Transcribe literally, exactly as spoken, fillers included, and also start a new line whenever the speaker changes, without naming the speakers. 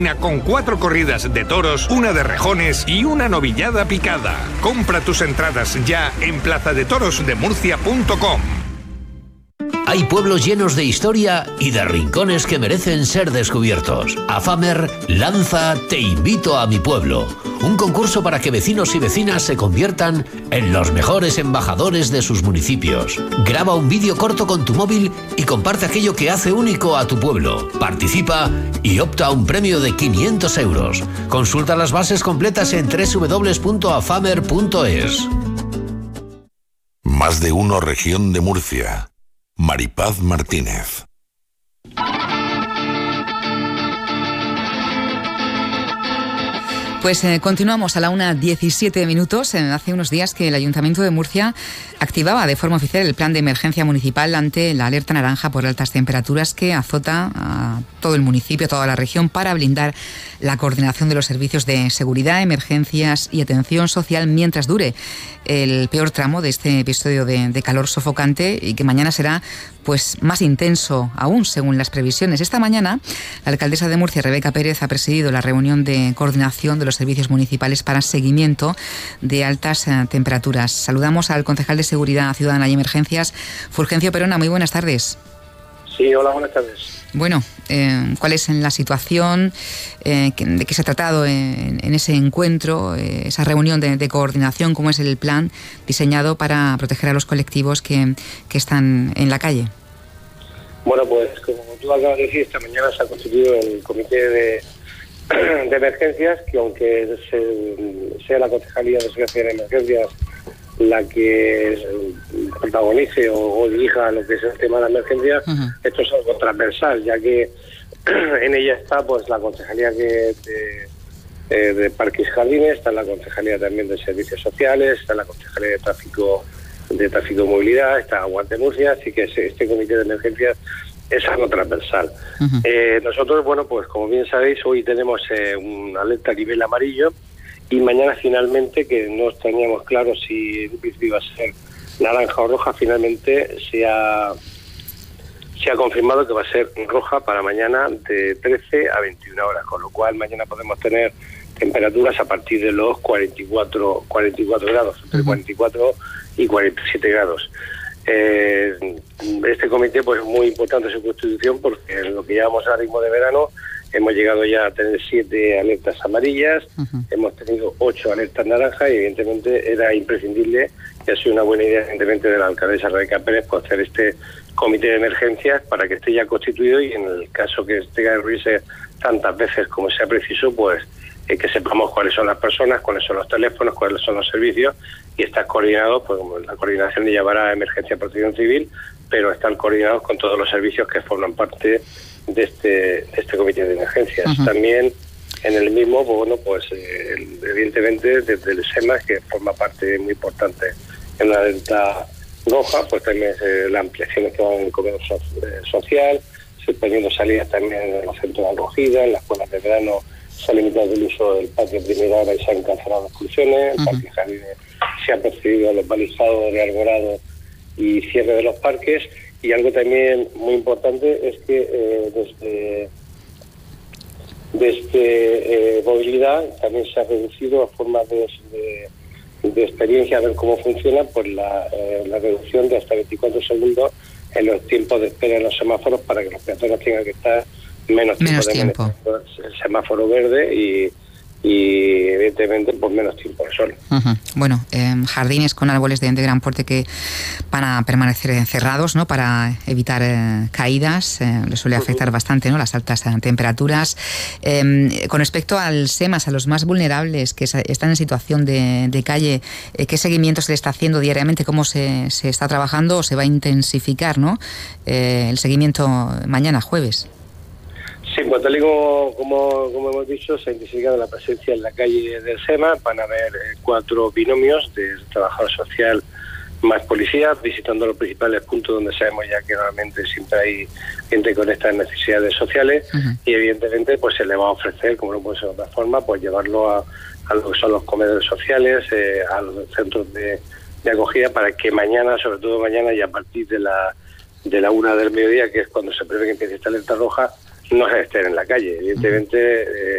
Con cuatro corridas de toros, una de rejones y una novillada picada. Compra tus entradas ya en plaza de toros de murcia punto com.
Hay pueblos llenos de historia y de rincones que merecen ser descubiertos. AFAMER lanza Te invito a mi pueblo, un concurso para que vecinos y vecinas se conviertan en los mejores embajadores de sus municipios. Graba un vídeo corto con tu móvil y comparte aquello que hace único a tu pueblo. Participa y opta a un premio de quinientos euros. Consulta las bases completas en doble u doble u doble u punto afamer punto es.
Más de uno, región de Murcia. Maripaz Martínez.
Pues eh, continuamos a la una diecisiete minutos. Eh, hace unos días que el Ayuntamiento de Murcia activaba de forma oficial el plan de emergencia municipal ante la alerta naranja por altas temperaturas que azota a todo el municipio, a toda la región, para blindar la coordinación de los servicios de seguridad, emergencias y atención social mientras dure el peor tramo de este episodio de, de calor sofocante, y que mañana será pues más intenso aún, según las previsiones. Esta mañana, la alcaldesa de Murcia, Rebeca Pérez, ha presidido la reunión de coordinación de los servicios municipales para seguimiento de altas eh, temperaturas. Saludamos al concejal de Seguridad Ciudadana y Emergencias, Fulgencio Perona. Muy buenas tardes.
Sí, hola, buenas tardes.
Bueno, eh, ¿cuál es la situación? Eh, ¿De qué se ha tratado en, en ese encuentro, eh, esa reunión de, de coordinación? ¿Cómo es el plan diseñado para proteger a los colectivos que, que están en la calle?
Bueno, pues como tú acabas de decir, esta mañana se ha constituido el comité de, de emergencias, que aunque se, sea la Concejalía de Seguridad y Emergencias la que protagonice o, o dirija lo que es el tema de la emergencia, uh-huh. Esto es algo transversal, ya que en ella está pues la Concejalía que, de, de, de Parques y Jardines, está la Concejalía también de Servicios Sociales, está la Concejalía de Tráfico de Tráfico y Movilidad, está Aguante Murcia, así que este comité de emergencias es algo transversal. Uh-huh. Eh, nosotros, bueno, pues como bien sabéis, hoy tenemos eh, una alerta a nivel amarillo, y mañana finalmente, que no teníamos claro si iba a ser naranja o roja, finalmente se ha, se ha confirmado que va a ser roja para mañana de trece a veintiuna horas, con lo cual mañana podemos tener temperaturas a partir de los cuarenta y cuatro grados, entre cuarenta y cuatro y cuarenta y siete grados. Eh, este comité pues es muy importante su constitución, porque en lo que llevamos a ritmo de verano hemos llegado ya a tener siete alertas amarillas, uh-huh. Hemos tenido ocho alertas naranjas, y evidentemente era imprescindible, y ha sido una buena idea evidentemente de la alcaldesa Rebeca Pérez, pues hacer este comité de emergencias para que esté ya constituido, y en el caso que tenga que reunirse tantas veces como sea preciso, pues eh, que sepamos cuáles son las personas, cuáles son los teléfonos, cuáles son los servicios, y estar coordinados, pues como la coordinación le llamará a Emergencia y Protección Civil, pero estar coordinados con todos los servicios que forman parte de este, de este comité de emergencias. Uh-huh. También en el mismo, pues, bueno, pues eh, evidentemente desde el SEMA, que forma parte muy importante en la alerta roja, pues también eh, la ampliación que va en el comedor so, eh, social, se poniendo salidas también en los centros de acogida, en las escuelas de verano se ha limitado el uso del patio primera hora y se han cancelado excursiones, uh-huh. El parque jardines se ha procedido a los balizados de arbolado y cierre de los parques. Y algo también muy importante es que eh, desde, desde eh, movilidad también se ha reducido a forma de, de, de experiencia, a ver cómo funciona, pues la, eh, la reducción de hasta veinticuatro segundos en los tiempos de espera en los semáforos, para que los peatones tengan que estar menos tiempo,
menos
de
tiempo.
el semáforo verde, y y evidentemente por menos tiempo de sol.
Uh-huh. Bueno, eh, jardines con árboles de, de gran porte que van a permanecer encerrados, ¿no?, para evitar eh, caídas. Eh, les suele afectar uh-huh. bastante, ¿no?, las altas eh, temperaturas. Eh, con respecto al SEMAS, a los más vulnerables que están en situación de, de calle, eh, ¿qué seguimiento se le está haciendo diariamente? ¿Cómo se, se está trabajando o se va a intensificar, ¿no?, eh, el seguimiento mañana, jueves?
Sí, pues te digo, como, como hemos dicho, se ha intensificado la presencia en la calle del SEMA. Van a haber eh, cuatro binomios de trabajador social más policía, visitando los principales puntos donde sabemos ya que normalmente siempre hay gente con estas necesidades sociales, uh-huh. y evidentemente pues se le va a ofrecer, como no puede ser de otra forma, pues llevarlo a, a lo que son los comedores sociales, eh, a los centros de, de acogida, para que mañana, sobre todo mañana y a partir de la, de la una del mediodía, que es cuando se prevé que empiece esta alerta roja, no se estén en la calle. Evidentemente, eh,